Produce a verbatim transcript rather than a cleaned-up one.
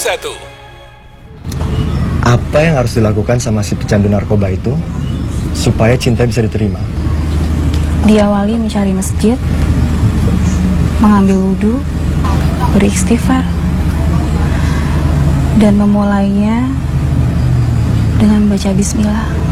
satu. Apa yang harus dilakukan sama si pecandu narkoba itu supaya cinta bisa diterima? Diawali mencari masjid, mengambil wudhu, beristighfar, dan memulainya dengan baca bismillah.